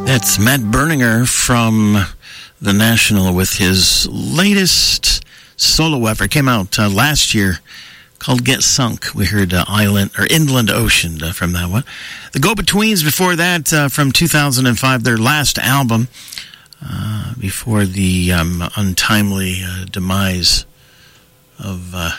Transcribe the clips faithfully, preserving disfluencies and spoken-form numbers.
That's Matt Berninger from The National with his latest solo effort. Came out uh, last year called Get Sunk. We heard uh, Island or Inland Ocean uh, from that one. The Go-Betweens before that uh, from two thousand five, their last album uh, before the um, untimely uh, demise of... Uh,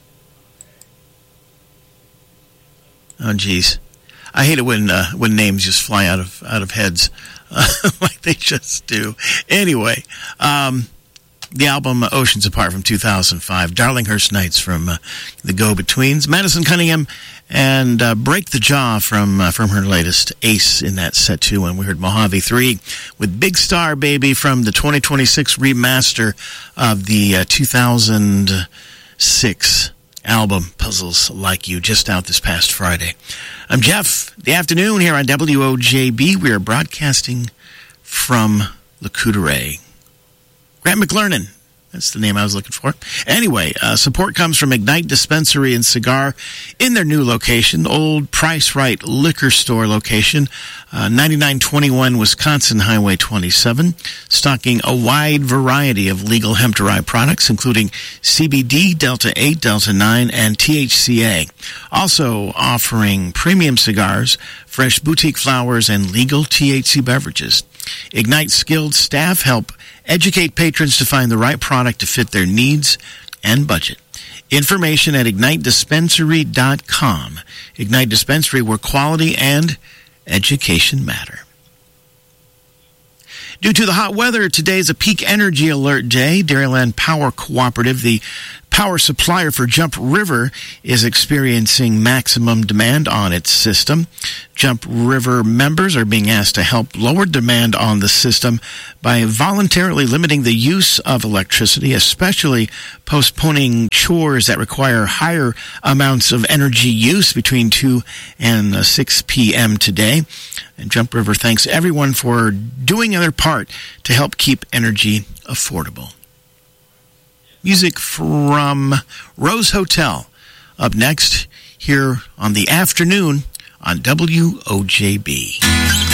oh, geez. I hate it when uh, when names just fly out of out of heads uh, like they just do. Anyway, um, the album Oceans Apart from two thousand five, Darlinghurst Nights from uh, the Go-Betweens, Madison Cunningham, and uh, Break the Jaw from uh, from her latest Ace in that set too. And we heard Mojave three with Big Star Baby from the twenty twenty-six remaster of the uh, two thousand six album Puzzles Like You, just out this past Friday. I'm Jeff. The afternoon here on W O J B. We are broadcasting from Le Coudray. Grant McLernan. That's the name I was looking for. Anyway, uh, support comes from Ignite Dispensary and Cigar in their new location, Old Price Right Liquor Store location, uh, ninety-nine twenty-one Wisconsin Highway twenty-seven, stocking a wide variety of legal hemp-derived products, including C B D, Delta eight, Delta nine, and T H C A. Also offering premium cigars, fresh boutique flowers, and legal T H C beverages. Ignite skilled staff help educate patrons to find the right product to fit their needs and budget. Information at ignite dispensary dot com. Ignite Dispensary, where quality and education matter. Due to the hot weather, today is a peak energy alert day. Dairyland Power Cooperative, the power supplier for Jump River, is experiencing maximum demand on its system. Jump River members are being asked to help lower demand on the system by voluntarily limiting the use of electricity, especially postponing chores that require higher amounts of energy use between two and six p.m. today. And Jump River thanks everyone for doing their part to help keep energy affordable. Music from Rose Hotel up next here on the afternoon on W O J B.